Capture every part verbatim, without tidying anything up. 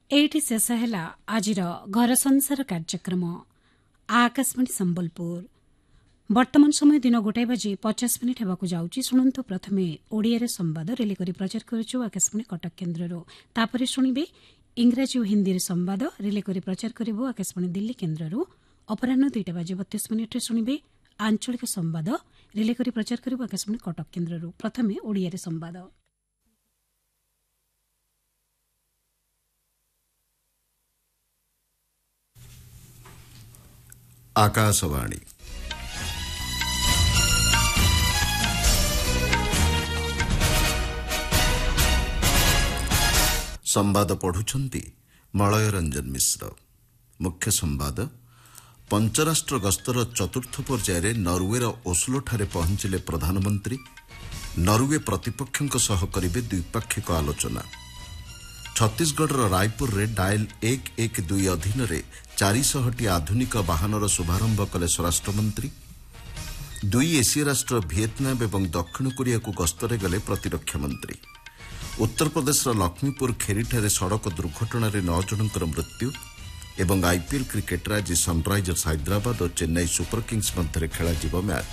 ଏଇଠି ଶେଷ ହେଲା ଆଜିର ଘର ସଂସାର କାର୍ଯ୍ୟକ୍ରମ। ଆକାଶବାଣୀ ସମ୍ବଲପୁର। ବର୍ତ୍ତମାନ ସମୟ ଦିନ ଗୋଟାଏ ବାଜି ପଚାଶ ମିନିଟ୍ ହେବାକୁ ଯାଉଛି। ଶୁଣନ୍ତୁ ପ୍ରଥମେ ଓଡ଼ିଆରେ ସମ୍ବାଦ ରିଲେ କରି ପ୍ରଚାର କରୁଛୁ ଆକାଶବାଣୀ କଟକ କେନ୍ଦ୍ରରୁ। ତାପରେ ଶୁଣିବେ ଇଂରାଜୀ ଓ ହିନ୍ଦୀରେ ସମ୍ବାଦ ରିଲେ କରି ପ୍ରଚାର କରିବୁ ଆକାଶବାଣୀ ଦିଲ୍ଲୀ କେନ୍ଦ୍ରରୁ। ଅପରାହ୍ନ ଦୁଇଟା ବାଜି ବତିଶ ମିନିଟ୍ରେ ଶୁଣିବେ ଆଞ୍ଚଳିକ ସମ୍ବାଦ ରିଲେ କରି ପ୍ରଚାର କରିବୁ ଆକାଶବାଣୀ କଟକ କେନ୍ଦ୍ରରୁ। ପ୍ରଥମେ ଓଡ଼ିଆରେ ସମ୍ବାଦ। आकाशवाणी संवाद पढ़ुछंती मलय रंजन मिश्र। मुख्य संवाद पंचराष्ट्र गस्तर चतुर्थ पर्यायर नरवे ओस्लोठारे पहुंचिले प्रधानमंत्री। नरवे प्रतिपक्षों सह करिवे द्विपाक्षिक आलोचना। छत्तीसगढ़ रायपुर रे डायल एक एक दुई अधीन रे चारिशहटी आधुनिक वाहनर शुभारंभ कले स्वराष्ट्रमंत्री। दुई एसीय राष्ट्र ଭିଏତନାମ ଏବଂ ଦକ୍ଷିଣ କୋରିଆକୁ ଗସ୍ତରେ ଗଲେ ପ୍ରତିରକ୍ଷା ମନ୍ତ୍ରୀ। उत्तर प्रदेश लक्ष्मीपुर खेरीठारे सड़क दुर्घटना नौ जनकर मृत्यु एवं आईपीएल क्रिकेट आज सनराइजर्स हैदराबाद और चेन्नई सुपर किंग्स मध्य खेल मैच।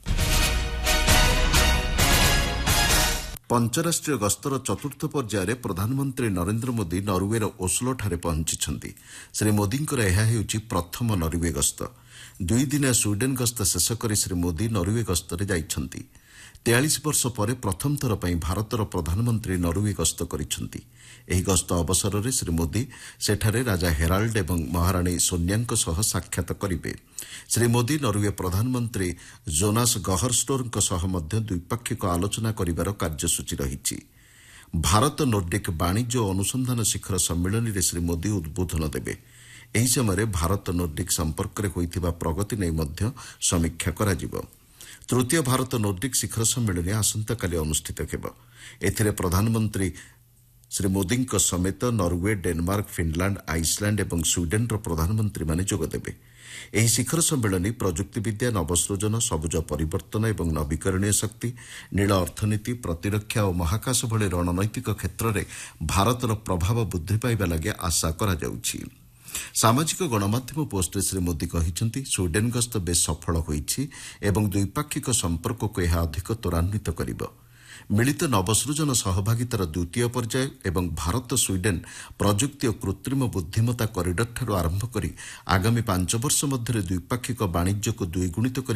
पंचराष्ट्रीय गस्तर चतुर्थ पर्यायर प्रधानमंत्री नरेंद्र मोदी नरवेर ओस्लोठारे पहुंची। श्री मोदी प्रथम नरवे गस्त। दुई दिनिया स्वीडेन गस्त शेष कर श्री मोदी नरवे गस्तरे जाइछंती। तेयालीस वर्ष पर प्रथम थर पर भारतर प्रधानमंत्री नरवे गस्त करिछंती। एही गस्त अवसर में श्री मोदी सेठारे राजा हेराल्ड एवं महाराणी सोनियांक सह साक्षात करिवे। श्री मोदी नरवे प्रधानमंत्री जोनास गहरस्टोरଙ୍କ सह मध्य द्विपाक्षिक आलोचना करिवार कार्यसूची रहिछि। भारत नोर्डिक वाणिज्य और अनुसंधान शिखर सम्मेलन में श्री मोदी उद्बोधन देबे। एही समय भारत नोर्डिक संपर्क में होइथिबा प्रगति नै मध्य समीक्षा कराजिबो। तृतीय भारत नोर्डिक शिखर सम्मेलन आसंताकाली अनुष्ठित हेब। एथिरे प्रधानमंत्री श्री मोदी समेत नरवे डेनमार्क फिनलैंड आइसलैंड और स्वीडेन प्रधानमंत्री माने जोगदेबे। एही शिखर सम्मेलन प्रजुक्तिविद्या नवसृजन सबुज परिवर्तन और नवीकरणीय शक्ति नील अर्थनीति प्रतिरक्षा और महाकाश भली रणनैतिक क्षेत्र में भारतर प्रभाव वृद्धि पाइबा लगे आशा करा जाउछि। सामाजिक गणमाध्यम पोस्टे श्री मोदी कहते स्वीडेन गस्त बेस सफल होइछि एवं द्विपाक्षिक संपर्क को यह अधिक त्वरान्वित करिब। मिलित नवसृजन सहभागितार द्वितीय पर्याय एवं भारत स्वीडेन प्रजुक्ति और कृत्रिम बुद्धिमत्ता करिडर ठारू आरंभ करी आगामी पांच वर्ष मध्य द्विपाक्षिक वाणिज्य को द्विगुणित